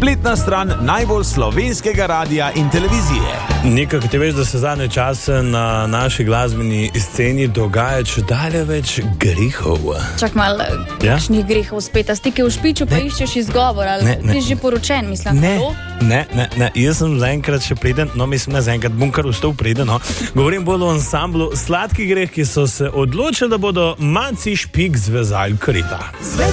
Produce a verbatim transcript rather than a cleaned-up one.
spletna stran najbolj slovenskega radia in televizije. Nekako ti veš, da se zadnje čase na naši glasbeni sceni dogaja čedalje več grehov. Čak malo, Ja? kakšnih grehov spet, a stike v špiču, pa Ne. iščeš izgovor, ali Ne, ne. ti si že poročen, mislim. Ne, Halo? ne, ne, ne, jaz sem zaenkrat še preden, no mislim, ne zaenkrat, bom kar vstal preden, no. Govorim bolj o ansamblu Sladki greh, ki so se odločili, da bodo Maci Špik zvezali krita.